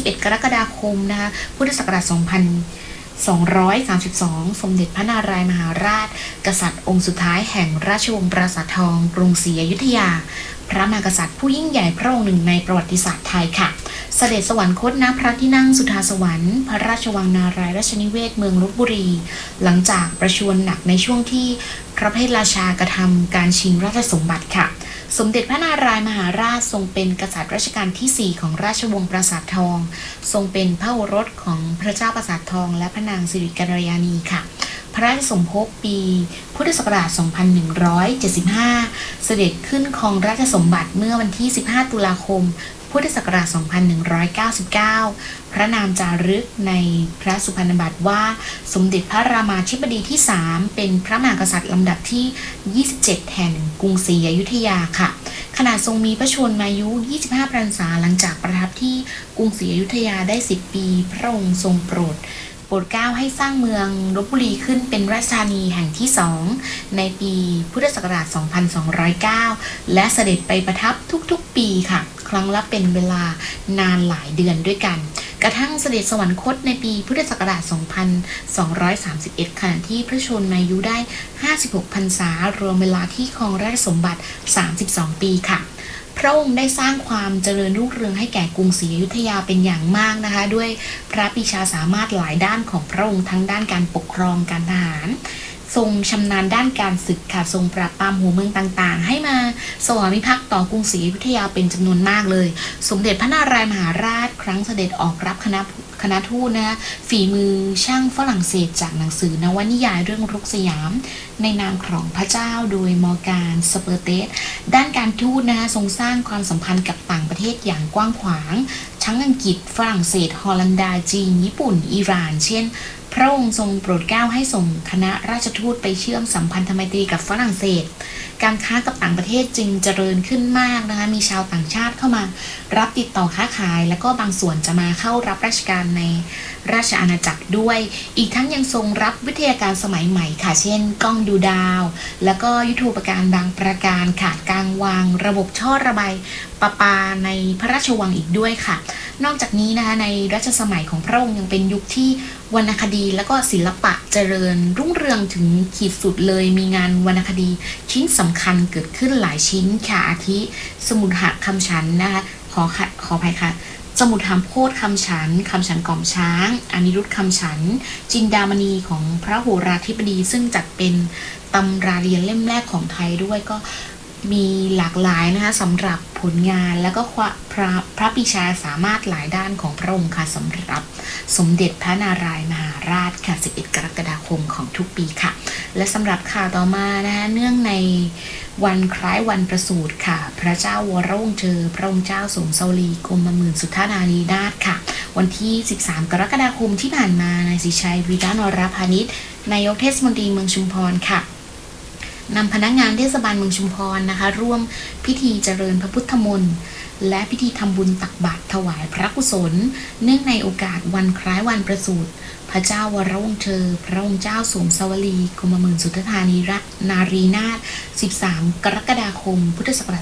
11 กรกฎาคมนะคะพุทธศักราช2232 สมเด็จพระนารายมหาราชกษัตริย์องค์สุดท้ายแห่งราชวงศ์ปราสาททองกรุงศรีอยุธยาพระมหากษัตริย์ผู้ยิ่งใหญ่พระองค์หนึ่งในประวัติศาสตร์ไทยค่ะเสด็จสวรรคตณพระที่นั่งสุทาสวรรค์พระราชวังนารายราชนิเวศเมืองลพบุรีหลังจากประชวรหนักในช่วงที่พระเพทราชากระทำการชิงราชสมบัติค่ะสมเด็จพระนารายมหาราชทรงเป็นกษัตริย์รัชกาลที่4ของราชวงศ์ปราสาททองทรงเป็นพระโอรสของพระเจ้าปราสาททองและพระนางสิริกัลยาณีค่ะพระราชสมภพปีพุทธศักราช2175เสด็จขึ้นครองราชสมบัติเมื่อวันที่15ตุลาคมพุทธศักราช2199พระนามจารึกในพระสุพรรณบัตรว่าสมเด็จพระรามาธิบดีที่3เป็นพระมหากษัตริย์ลำดับที่27แห่งกรุงศรีอยุธยาค่ะขณะทรงมีพระชนมายุ25พรรษาหลังจากประทับที่กรุงศรีอยุธยาได้10ปีพระองค์ทรงโปรดเกล้าให้สร้างเมืองลพบุรีขึ้นเป็นราชธานีแห่งที่2ในปีพุทธศักราช2209และเสด็จไปประทับทุกๆปีค่ะครั้งละเป็นเวลานานหลายเดือนด้วยกันกระทั่งเสด็จสวรรคตในปีพุทธศักราช2231ขณะที่พระชนมายุได้56พรรษารวมเวลาที่ครองราชสมบัติ32ปีค่ะพระองค์ได้สร้างความเจริญรุ่งเรืองให้แก่กรุงศรีอยุธยาเป็นอย่างมากนะคะด้วยพระปรีชาสามารถหลายด้านของพระองค์ทั้งด้านการปกครองการทหารทรงชำนาญด้านการศึกค่ะทรงปราบปรามหัวเมืองต่างๆให้มาสวามิภักดิ์ต่อกรุงศรีอยุธยาเป็นจำนวนมากเลยสมเด็จพระนารายมหาราชครั้งเสด็จออกรับคณะทูตนะคะฝีมือช่างฝรั่งเศสจากหนังสือนวนิยายเรื่องรุกสยามในนามของพระเจ้าโดยมอร์แกนสเปอร์เตสด้านการทูตนะคะทรงสร้างความสัมพันธ์กับต่างประเทศอย่างกว้างขวางทั้งอังกฤษฝรั่งเศสฮอลันดาจีนญี่ปุ่นอิหร่านเช่นพระองค์ทรงโปรดเกล้าให้ส่งคณะราชทูตไปเชื่อมสัมพันธไมตรีกับฝรั่งเศสการค้ากับต่างประเทศจึงเจริญขึ้นมากนะคะมีชาวต่างชาติเข้ามารับติดต่อค้าขายแล้วก็บางส่วนจะมาเข้ารับราชการในราชอาณาจักรด้วยอีกทั้งยังทรงรับวิทยาการสมัยใหม่ค่ะเช่นกล้องดูดาวแล้วก็ยุทโธปการบางประการค่ะการวางระบบท่อระบายประปาในพระราชวังอีกด้วยค่ะนอกจากนี้นะคะในรัชสมัยของพระองค์ยังเป็นยุคที่วรรณคดีและก็ศิลปะเจริญรุ่งเรืองถึงขีดสุดเลยมีงานวรรณคดีชิ้นสำคัญเกิดขึ้นหลายชิ้นค่ะอาทิสมุทหคำฉันนะคะขออภัยค่ะสมุทรโพธิ์คำฉันกล่อมช้างอนิรุตคำฉันจินดามณีของพระโหราธิบดีซึ่งจัดเป็นตำราเรียนเล่มแรกของไทยด้วยก็มีหลากหลายนะคะสำหรับผลงานแล้วก็พระปรีชาสามารถหลายด้านของพระองค์ค่ะสำหรับสมเด็จพระนารายมหาราชค่ะ11 กรกฎาคมของทุกปีค่ะและสำหรับข่าวต่อมานะคะเนื่องในวันคล้ายวันประสูติค่ะพระเจ้าวรวงศ์เธอพระองค์เจ้าสมสวลีกรมหมื่นสุทธานารีนาถค่ะวันที่13 กรกฎาคมที่ผ่านมานายศิชัยวีระนรพานิชนายกเทศมนตรีเมืองชุมพรค่ะนำพนักงานเทศบาลเมืองชุมพรนะคะร่วมพิธีเจริญพระพุทธมนต์และพิธีทำบุญตักบาตรถวายพระกุศลเนื่องในโอกาสวันคล้ายวันประสูติพระเจ้าวรวงศ์เธอพระองค์เจ้าสมสวลีกรมหมื่นสุทธานารีนาถ13 กรกฎาคมพุทธศักราช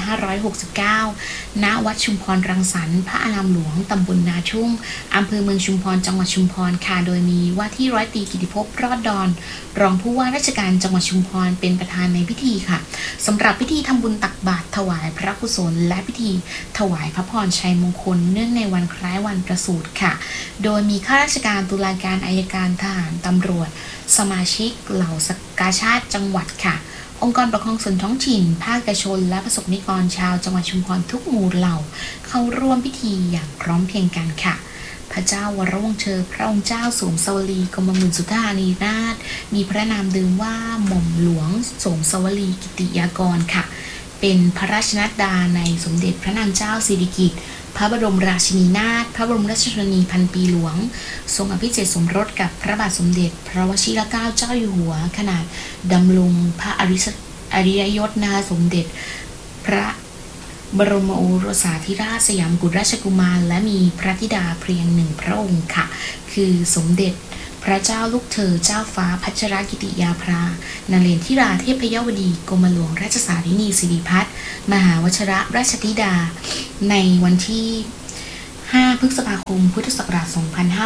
2569ณวัดชุมพรรังสรรค์พระอารามหลวงตำบลนาชุ่มอำเภอเมืองชุมพรจังหวัดชุมพรค่ะโดยมีว่าที่ร้อยตรีกิติภพรอดดอนรองผู้ว่าราชการจังหวัดชุมพรเป็นประธานในพิธีค่ะสำหรับพิธีทำบุญตักบาตรถวายพระกุศลและพิธีถวายพระพรชัยมงคลเนื่องในวันคล้ายวันประสูติค่ะโดยมีข้าราชการตุลาการอัยการทหารตำรวจสมาชิกเหล่ากาชาติจังหวัดค่ะองค์กรปกครองส่วนท้องถิ่นภาคเอกชนและประสบนิกรชาวจังหวัดชุมพรทุกหมู่เหล่าเข้าร่วมพิธีอย่างพร้อมเพรียงกันค่ะพระเจ้าวรวงศ์เธอพระองค์เจ้าสมสวลีกรมหมื่นสุทธานารีนาถมีพระนามเดิมว่าหม่อมหลวงสมสวลีกิติยากรค่ะเป็นพระราชนัดดาในสมเด็จพระนางเจ้าสิริกิติ์พระบรมราชินีนาถพระบรมราชชนนีพันปีหลวงทรงอภิเษกสมรสกับพระบาทสมเด็จพระวชิรเกล้าเจ้าอยู่หัวขณะดำรงพระอริยยศนะคะสมเด็จพระบรมโอรสาธิราชสยามกุฎราชกุมารและมีพระธิดาเพียงหนึ่งพระองค์ค่ะคือสมเด็จพระเจ้าลูกเธอเจ้าฟ้าพัชรกิติยาภรนเรศธิราเทพยวดีกรมหลวงราชสารินีสิริพัฒน์มหาวชรราชธิดาในวันที่ 5 พฤษภาคม พุทธศักราช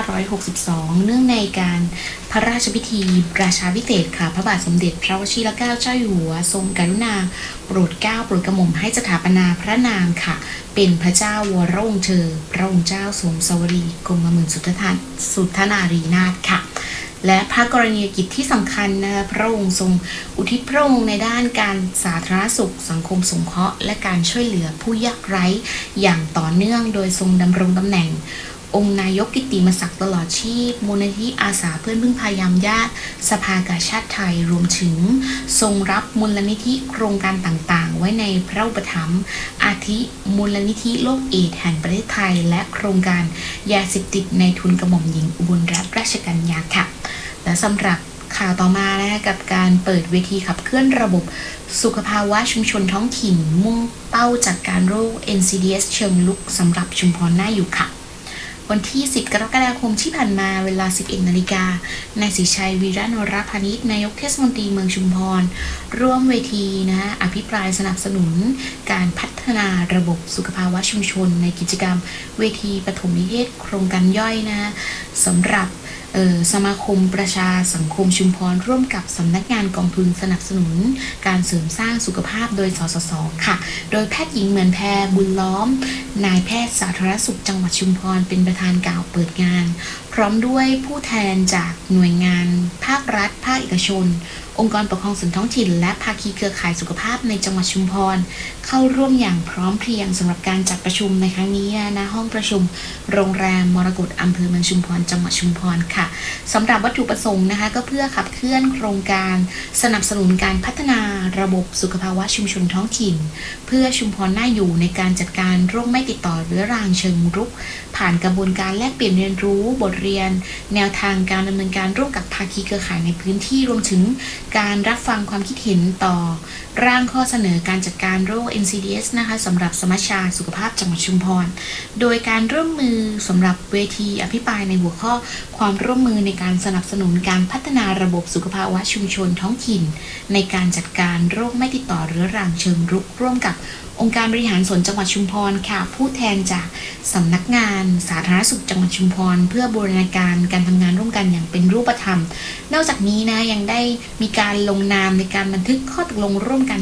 2562 เนื่องในการพระราชพิธีราชาภิเษกค่ะ พระบาทสมเด็จพระวชิรเกล้าเจ้าอยู่หัวทรงกรุณาโปรดเกล้าโปรดกระหม่อมให้สถาปนาพระนามค่ะ เป็นพระเจ้าวรวงศ์เธอ พระองค์เจ้าสมสวรีกรมหมื่นสุทธนารีนาถค่ะ และพระกรณียกิจที่สำคัญนะคะพระองค์ทรงอุทิศพระองค์ในด้านการสาธารณสุขสังคมสงเคราะห์และการช่วยเหลือผู้ยากไร้อย่างต่อเนื่องโดยทรงดำรงตำแหน่งองค์นายกกิตติมศักดิ์ตลอดชีพมูลนิธิอาสาเพื่อนพึ่งพายามญาติสภากาชาดไทยรวมถึงทรงรับมูลนิธิโครงการต่างๆไว้ในพระอุปถัมภ์อาทิมูลนิธิโรคเอดส์แห่งประเทศไทยและโครงการยาเสพติดในทุนกระหม่อมหญิงอุบลรัตนราชกัญญาค่ะและสำหรับข่าวต่อมานะคะกับการเปิดเวทีขับเคลื่อนระบบสุขภาวะชุมชนท้องถิ่นมุ่งเป้าจัดการโรค NCDs เชิงลุกสำหรับชุมพรน่าอยู่ค่ะวันที่ 10 กรกฎาคมที่ผ่านมาเวลา 11 นาฬิกานายศรีชัย วีระนรพานิชนายกเทศมนตรีเมืองชุมพรร่วมเวทีนะคะอภิปรายสนับสนุนการพัฒนาระบบสุขภาวะชุมชนในกิจกรรมเวทีปฐมนิเทศโครงการย่อยนะสำหรับสมาคมประชาสังคมชุมพรร่วมกับสำนักงานกองทุนสนับสนุนการเสริมสร้างสุขภาพโดยสสสค่ะโดยแพทย์หญิงเหมือนแพรบุญล้อมนายแพทย์สาธารณสุขจังหวัดชุมพรเป็นประธานกล่าวเปิดงานพร้อมด้วยผู้แทนจากหน่วยงานภาครัฐภาคเอกชนองค์กรปกครองส่วนท้องถิ่นและภาคีเครือข่ายสุขภาพในจังหวัดชุมพรเข้าร่วมอย่างพร้อมเพรียงสำหรับการจัดประชุมในครั้งนี้ณห้องประชุมโรงแรมมรกตอำเภอเมืองชุมพรจังหวัดชุมพรค่ะสำหรับวัตถุประสงค์นะคะก็เพื่อขับเคลื่อนโครงการสนับสนุนการพัฒนาระบบสุขภาวะชุมชนท้องถิ่นเพื่อชุมพรน่าอยู่ในการจัดการโรคไม่ติดต่อเรื้อรังเชิงรุกผ่านกระบวนการแลกเปลี่ยนเรียนรู้บทเรียนแนวทางการดำเนินการร่วมกับภาคีเครือข่ายในพื้นที่รวมถึงการรับฟังความคิดเห็นต่อร่างข้อเสนอการจัดการโรค NCDs นะคะสำหรับสมัชชาสุขภาพจังหวัดชุมพรโดยการร่วมมือสำหรับเวทีอภิปรายในหัวข้อความร่วมมือในการสนับสนุนการพัฒนาระบบสุขภาวะชุมชนท้องถิ่นในการจัดการโรคไม่ติดต่อเรื้อรังเชิงรุกร่วมกับองค์การบริหารส่วนจังหวัดชุมพรค่ะผู้แทนจากสำนักงานสาธารณสุขจังหวัดชุมพรเพื่อบูรณาการการทำงานร่วมกันอย่างเป็นรูปธรรมนอกจากนี้นะยังได้มีการลงนามในการบันทึกข้อตกลงร่วมกัน